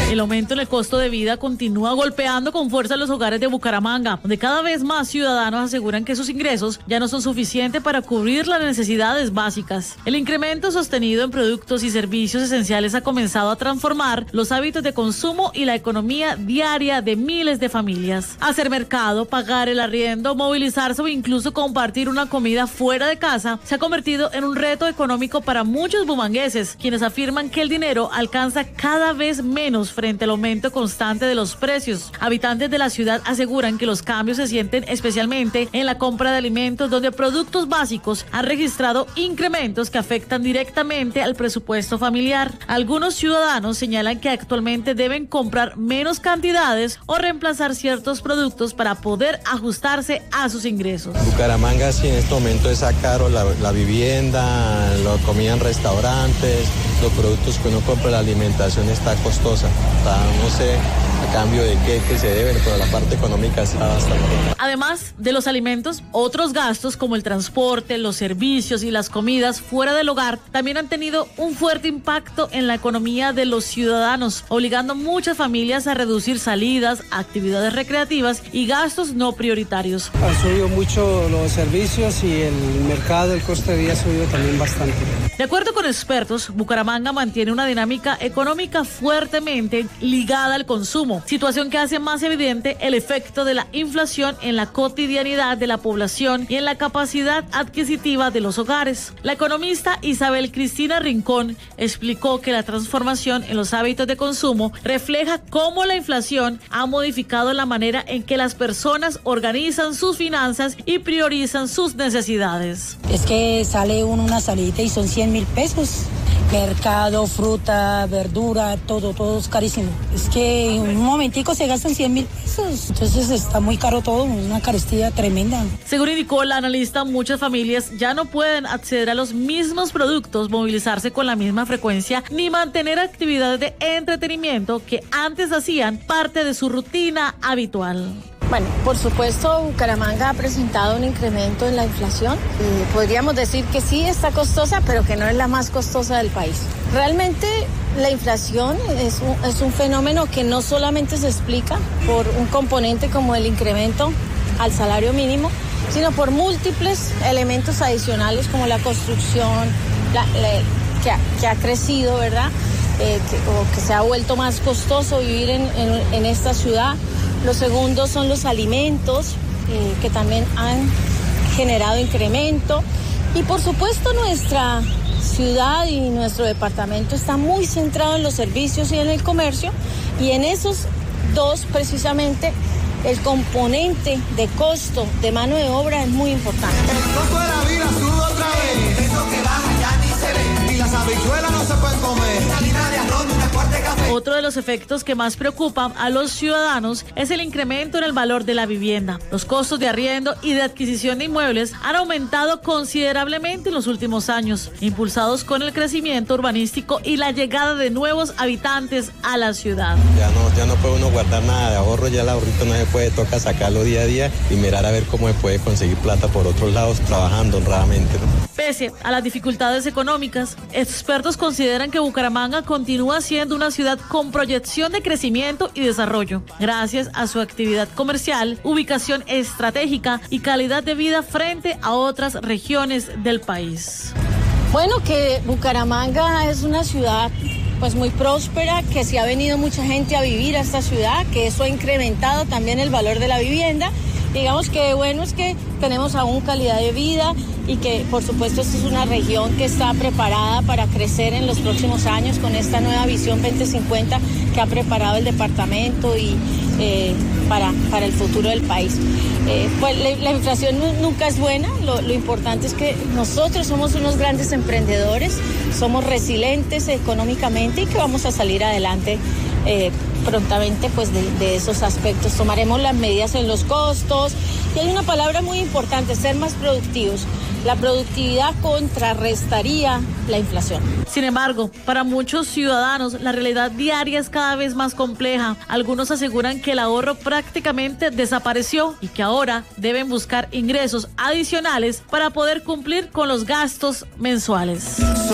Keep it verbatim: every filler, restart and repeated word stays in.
El aumento en el costo de vida continúa golpeando con fuerza los hogares de Bucaramanga, donde cada vez más ciudadanos aseguran que sus ingresos ya no son suficientes para cubrir las necesidades básicas. El incremento sostenido en productos y servicios esenciales ha comenzado a transformar los hábitos de consumo y la economía diaria de miles de familias. Hacer mercado, pagar el arriendo, movilizarse o incluso compartir una comida fuera de casa se ha convertido en un reto económico para muchos bumangueses, quienes afirman que el dinero alcanza cada vez menos frente al aumento constante de los precios. Habitantes de la ciudad aseguran que los cambios se sienten especialmente en la compra de alimentos, donde productos básicos han registrado incrementos que afectan directamente al presupuesto familiar. Algunos ciudadanos señalan que actualmente deben comprar menos cantidades o reemplazar ciertos productos para poder ajustarse a sus ingresos. Bucaramanga sí en este momento está caro la, la vivienda, la comida en restaurantes, los productos que uno compra, la alimentación está costosa. Está, no sé a cambio de qué que se debe, pero la parte económica está bastante. Además de los alimentos, otros gastos como el transporte, los servicios y las comidas fuera del hogar también han tenido un fuerte impacto en la economía de los ciudadanos, obligando a muchas familias a reducir salidas, actividades recreativas y gastos no prioritarios. Han subido mucho los servicios y el mercado, el coste de vida ha subido también bastante. De acuerdo con expertos, Bucaramanga mantiene una dinámica económica fuertemente ligada al consumo, situación que hace más evidente el efecto de la inflación en la cotidianidad de la población y en la capacidad adquisitiva de los hogares. La economista Isabel Cristina Rincón explicó que la transformación en los hábitos de consumo refleja cómo la inflación ha modificado la manera en que las personas organizan sus finanzas y priorizan sus necesidades. Es que sale uno una salida y son cien mil pesos. Mercado, fruta, verdura, todo, todo es carísimo. Es que en un momentico se gastan cien mil pesos. Entonces está muy caro todo, una carestía tremenda. Según indicó la analista, muchas familias ya no pueden acceder a los mismos productos, movilizarse con la misma frecuencia, ni mantener actividades de entretenimiento que antes hacían parte de su rutina habitual. Bueno, por supuesto, Bucaramanga ha presentado un incremento en la inflación. Eh, podríamos decir que sí está costosa, pero que no es la más costosa del país. Realmente la inflación es un, es un fenómeno que no solamente se explica por un componente como el incremento al salario mínimo, sino por múltiples elementos adicionales como la construcción, la, la, que, ha, que ha crecido, ¿verdad? Eh, que, o que se ha vuelto más costoso vivir en, en, en esta ciudad. Los segundos son los alimentos, eh, que también han generado incremento. Y por supuesto nuestra ciudad y nuestro departamento está muy centrado en los servicios y en el comercio. Y en esos dos, precisamente, el componente de costo de mano de obra es muy importante. El costo de la vida sube otra vez. Eso que baja ya ni se ve. Y las habichuelas no se pueden comer. Una libra de arroz, una cuarta de café. Otro de los efectos que más preocupan a los ciudadanos es el incremento en el valor de la vivienda. Los costos de arriendo y de adquisición de inmuebles han aumentado considerablemente en los últimos años, impulsados con el crecimiento urbanístico y la llegada de nuevos habitantes a la ciudad. Ya no, ya no puede uno guardar nada de ahorro, ya el ahorrito no se puede, toca sacarlo día a día y mirar a ver cómo se puede conseguir plata por otros lados trabajando honradamente, ¿no? Pese a las dificultades económicas, expertos consideran que Bucaramanga continúa siendo una ciudad con proyección de crecimiento y desarrollo, gracias a su actividad comercial, ubicación estratégica y calidad de vida frente a otras regiones del país. Bueno, que Bucaramanga es una ciudad pues muy próspera, que sí ha venido mucha gente a vivir a esta ciudad, que eso ha incrementado también el valor de la vivienda. Digamos que bueno es que tenemos aún calidad de vida y que por supuesto esta es una región que está preparada para crecer en los próximos años con esta nueva visión veinte cincuenta que ha preparado el departamento y eh, para, para el futuro del país. Eh, pues la, la inflación nunca es buena, lo, lo importante es que nosotros somos unos grandes emprendedores, somos resilientes económicamente y que vamos a salir adelante eh, prontamente pues de, de esos aspectos. Tomaremos las medidas en los costos y hay una palabra muy importante, ser más productivos. La productividad contrarrestaría la inflación. Sin embargo, para muchos ciudadanos la realidad diaria es cada vez más compleja. Algunos aseguran que el ahorro prácticamente desapareció y que ahora deben buscar ingresos adicionales para poder cumplir con los gastos mensuales.